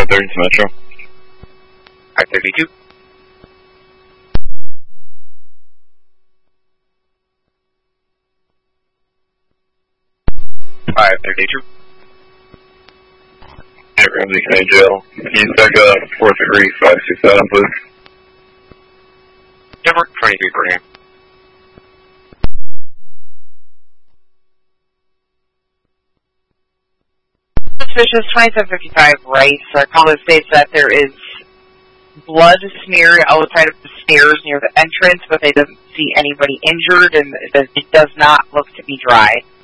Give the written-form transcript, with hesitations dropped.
530 to Metro. 532. Ramsey County Jail. Can you check 43567, please? Number 23 program. Suspicious 2755 Rice. Our caller states that there is blood smeared outside of the stairs near the entrance, but they doesn't see anybody injured, and it does not look to be dry.